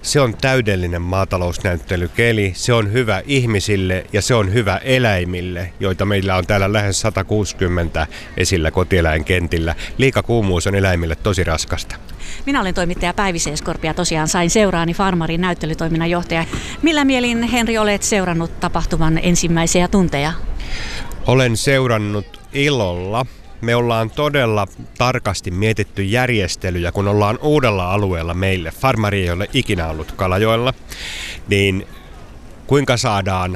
Se on täydellinen maatalousnäyttelykeli, se on hyvä ihmisille ja se on hyvä eläimille, joita meillä on täällä lähes 160 esillä kotieläinkentillä. Liikakuumuus on eläimille tosi raskasta. Minä olen toimittaja Päivi Seeskorpi ja tosiaan sain seuraani Farmarin näyttelytoiminnan johtaja. Millä mielin, Henri, olet seurannut tapahtuman ensimmäisiä tunteja? Olen seurannut ilolla. Me ollaan todella tarkasti mietitty järjestelyjä, kun ollaan uudella alueella meille. Farmari ei ole ikinä ollut Kalajoella, niin kuinka saadaan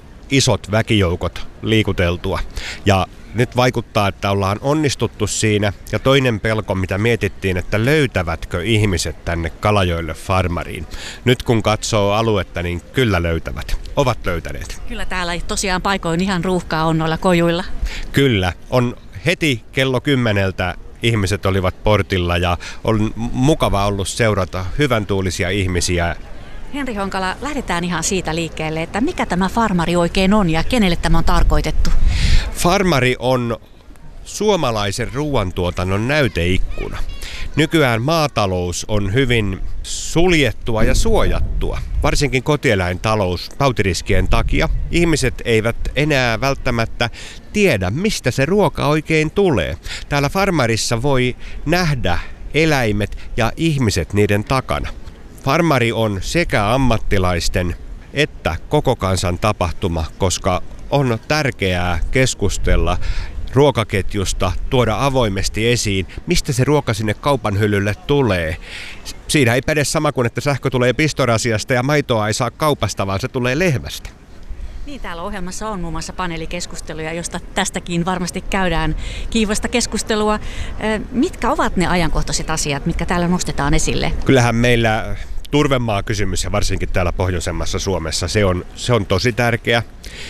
isot väkijoukot liikuteltua. Ja nyt vaikuttaa, että ollaan onnistuttu siinä. Ja toinen pelko, mitä mietittiin, että löytävätkö ihmiset tänne Kalajoelle Farmariin. Nyt kun katsoo aluetta, niin kyllä löytävät. Ovat löytäneet. Kyllä täällä tosiaan paikoin ihan ruuhkaa on noilla kojuilla. Kyllä, on heti kello 10 ihmiset olivat portilla ja on mukava ollut seurata hyvän tuulisia ihmisiä. Henri Honkala, lähdetään ihan siitä liikkeelle, että mikä tämä Farmari oikein on ja kenelle tämä on tarkoitettu? Farmari on suomalaisen ruoantuotannon näyteikkuna. Nykyään maatalous on hyvin suljettua ja suojattua, varsinkin kotieläintalous tautiriskien takia. Ihmiset eivät enää välttämättä tiedä, mistä se ruoka oikein tulee. Täällä Farmarissa voi nähdä eläimet ja ihmiset niiden takana. Farmari on sekä ammattilaisten että koko kansan tapahtuma, koska on tärkeää keskustella ruokaketjusta, tuoda avoimesti esiin, mistä se ruoka sinne kaupan hyllylle tulee. Siinä ei päde sama kuin, että sähkö tulee pistorasiasta ja maitoa ei saa kaupasta, vaan se tulee lehmästä. Niin, täällä ohjelmassa on muun muassa paneelikeskusteluja, josta tästäkin varmasti käydään kiivasta keskustelua. Mitkä ovat ne ajankohtaiset asiat, mitkä täällä nostetaan esille? Kyllähän meillä turvemaakysymys ja varsinkin täällä pohjoisemmassa Suomessa se on tosi tärkeä.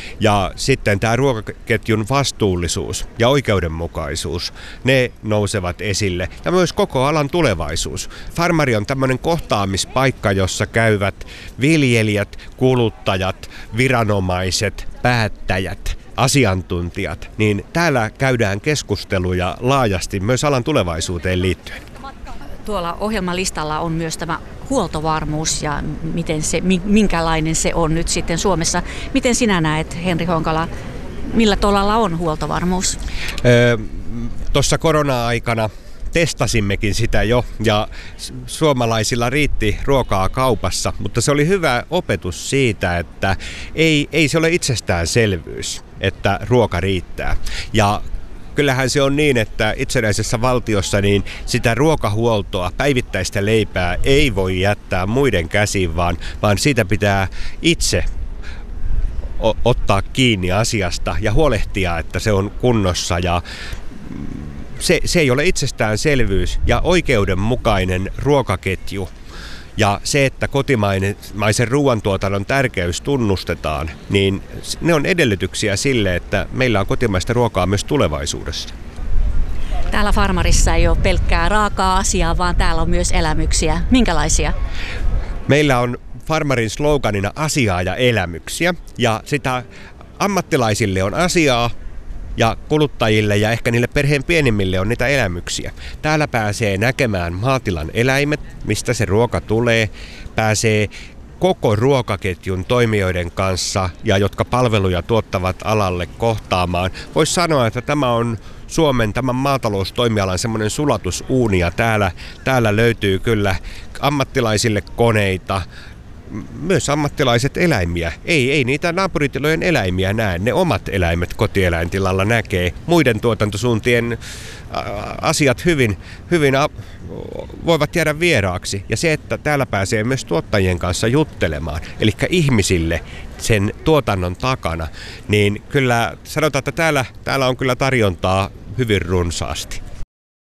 Ja sitten tämä ruokaketjun vastuullisuus ja oikeudenmukaisuus, ne nousevat esille. Ja myös koko alan tulevaisuus. Farmari on tämmöinen kohtaamispaikka, jossa käyvät viljelijät, kuluttajat, viranomaiset, päättäjät, asiantuntijat. Niin täällä käydään keskusteluja laajasti myös alan tulevaisuuteen liittyen. Tuolla ohjelmalistalla on myös tämä huoltovarmuus ja minkälainen se on nyt sitten Suomessa. Miten sinä näet, Henri Honkala, millä tolalla on huoltovarmuus? Tuossa korona-aikana testasimmekin sitä jo ja suomalaisilla riitti ruokaa kaupassa, mutta se oli hyvä opetus siitä, että ei se ole itsestäänselvyys, että ruoka riittää. Ja kyllähän se on niin, että itsenäisessä valtiossa niin sitä ruokahuoltoa, päivittäistä leipää ei voi jättää muiden käsiin, vaan siitä pitää itse ottaa kiinni asiasta ja huolehtia, että se on kunnossa. Ja se ei ole itsestäänselvyys ja oikeudenmukainen ruokaketju. Ja se, että kotimaisen ruoantuotannon tärkeys tunnustetaan, niin ne on edellytyksiä sille, että meillä on kotimaista ruokaa myös tulevaisuudessa. Täällä Farmarissa ei ole pelkkää raakaa asiaa, vaan täällä on myös elämyksiä. Minkälaisia? Meillä on Farmarin sloganina asiaa ja elämyksiä. Ja sitä ammattilaisille on asiaa. Ja kuluttajille ja ehkä niille perheen pienimmille on niitä elämyksiä. Täällä pääsee näkemään maatilan eläimet, mistä se ruoka tulee. Pääsee koko ruokaketjun toimijoiden kanssa ja jotka palveluja tuottavat alalle kohtaamaan. Voisi sanoa, että tämä on Suomen tämän maataloustoimialan semmoinen sulatusuuni ja täällä löytyy kyllä ammattilaisille koneita, myös ammattilaiset eläimiä. Ei niitä naapuritilojen eläimiä näe. Ne omat eläimet kotieläintilalla näkee. Muiden tuotantosuuntien asiat hyvin voivat jäädä vieraaksi. Ja se, että täällä pääsee myös tuottajien kanssa juttelemaan, eli ihmisille sen tuotannon takana, niin kyllä sanotaan, että täällä on kyllä tarjontaa hyvin runsaasti.